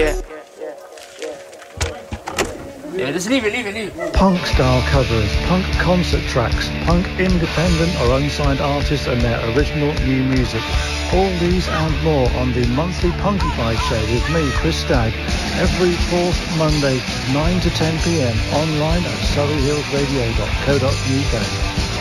Yeah, just leave it. Punk style covers, punk concert tracks, punk independent or unsigned artists and their original new music. All these and more on the monthly Punkified show with me, Chris Stagg, every fourth Monday, 9 to 10 p.m. online at surreyhillsradio.co.uk.